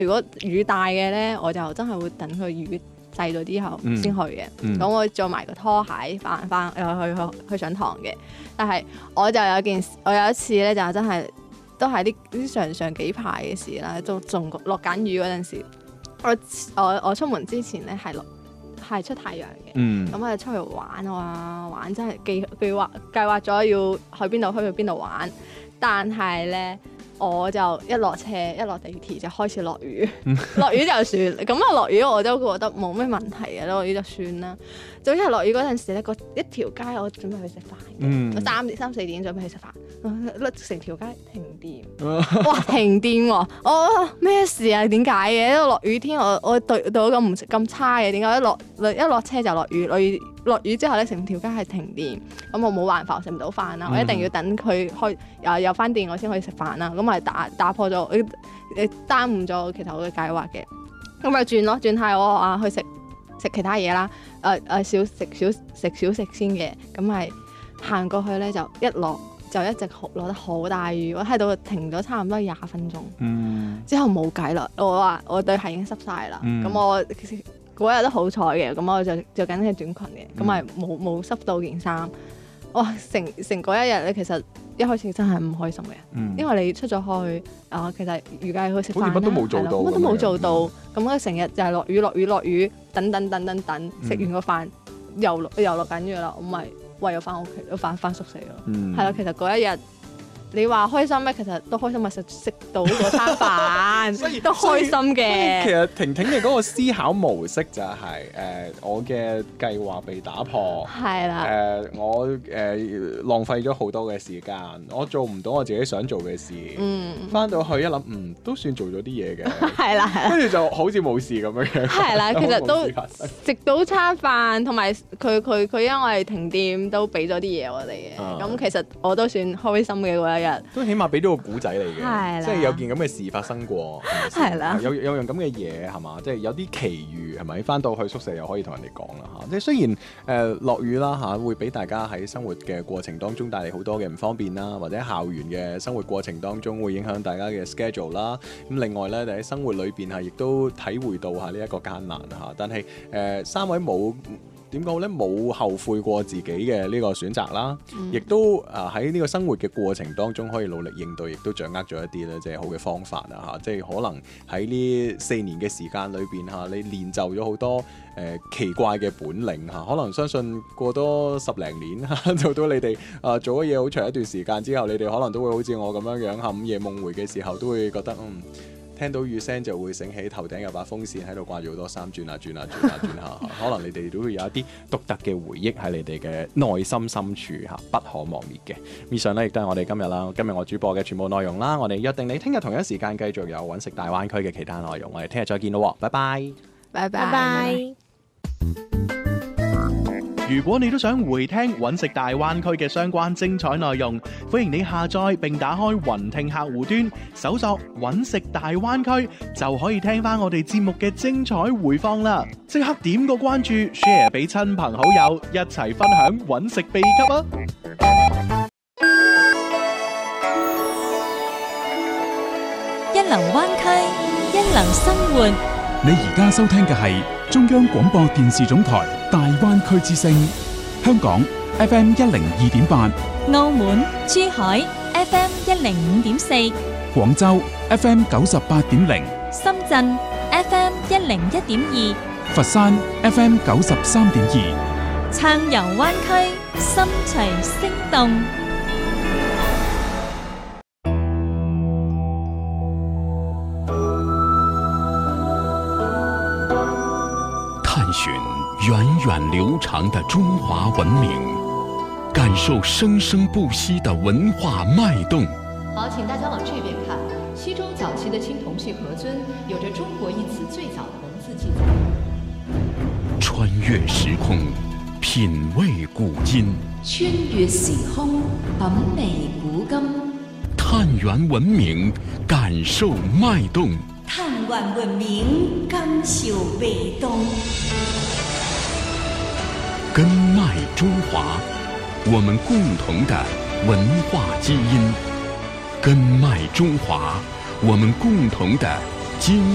如果雨大嘅咧，我就真係會等佢雨細咗之後先去嘅。咁我着埋個拖鞋翻去上堂嘅。但係我有一次咧，就真係都係啲上幾排嘅事啦，仲落緊雨嗰陣時，我出門之前咧係出太陽嘅。咁我就出去玩真係計劃咗要去邊度玩，但係咧。我就一落車一落地鐵就開始落雨，落雨就算。咁啊落雨我都覺得冇咩問題嘅，落雨就算啦。總之係落雨嗰陣時咧，一條街我準備去食飯嘅，我3、4點準備去食飯，成條街停電，哇停電喎！我咩事啊？點解嘅？落雨天我對我咁差嘅，點解一落車就落雨？落雨之後咧，成條街係停電，咁我冇辦法，我食唔到飯啦，我一定要等佢開有翻電，我先可以食飯啦。咁咪打破咗，耽誤咗其他嘅計劃嘅。咁咪轉下我話去食其他嘢啦，少食先嘅。咁咪行過去咧，就一直落得好大雨，我喺度停咗差唔多20分鐘。之後冇計啦，我話我對鞋已經濕晒啦。咁我嗰日都好彩嘅，咁我就緊係短裙嘅，咁咪冇濕到件衫。哇！成嗰一日咧，其實一開始真係唔開心嘅，因為你出咗去其實預計去食飯啦，乜都冇做到，咁我成日就係落雨，等，食完個飯又落緊雨啦，我咪唯有翻屋企，翻宿舍咯。係啦，其實嗰一日。你話開心咩？其實都開心，咪食到嗰餐飯，都開心嘅。 其實婷婷嘅嗰個思考模式就係我嘅計劃被打破， 係啦。 我浪費咗好多嘅時間，我做唔到我自己想做嘅事。翻到去一諗，都算做咗啲嘢嘅。係啦，跟住就好似冇事咁樣。係啦， 其實都食到餐飯，同埋佢因為停電都俾咗啲嘢我哋嘅。咁其實我都算開心嘅嗰一日。 都起碼俾到個古仔嚟嘅，即係有件咁嘅事發生過，係啦，有樣咁嘅嘢係嘛，即係有啲奇遇係咪？翻到去宿舍又可以同人哋講啦嚇，即係雖然落雨啦嚇，會俾大家喺生活嘅過程當中帶嚟好多嘅唔方便啦，或者校園嘅生活過程當中會影響大家嘅 schedule 啦。咁另外咧，就喺生活裏邊係亦都體會到下呢一個艱難嚇，但係三位點講咧？冇後悔過自己嘅呢個選擇啦，亦都喺呢個生活嘅過程當中可以努力應對，亦都掌握咗一啲咧即係好嘅方法啊嚇！即係可能喺呢4年嘅時間裏邊嚇，你練就咗好多奇怪嘅本領嚇，可能相信過多10零年嚇，做到你哋做咗嘢好長一段時間之後，你哋可能都會好似我咁樣嚇，午夜夢回嘅時候都會覺得聽到雨聲就會醒起頭頂有把風扇喺度掛住好多衫轉下，可能你哋都會有一啲獨特嘅回憶喺你哋嘅內心深處嚇，不可磨滅嘅。以上呢亦都係我哋今日我主播嘅全部內容啦。我哋約定你聽日同一時間繼續有揾食大灣區嘅其他內容，我哋聽日再見咯，拜拜， 拜拜。 如果你都想回聽揾食大灣區嘅相關精彩內容，歡迎你下載並打開雲聽客戶端，搜索揾食大灣區就可以聽翻我哋節目嘅精彩回放啦！即刻點個關注 ，share 俾親朋好友，一齊分享揾食秘笈啊！ 一流灣區，一流生活。 你而家收聽嘅係中央廣播電視總台大灣區之聲，香港 FM 102.8， 澳門、珠海 FM 105.4， 廣州 FM 98.0， 深圳 FM 101.2， 佛山 FM 93.2， 暢遊灣區，心隨聲動。 探寻源远流长的中华文明，感受生生不息的文化脉动。 好，请大家往这边看。西周早期的青铜器盒尊有着“中国”一词最早的文字记载。 穿越时空，品味古今。 穿越時空，品味古今。 探源文明，感受脉動。 探源文明，感受味動。 根脉中華，我們共同的文化基因。根脉中華，我們共同的精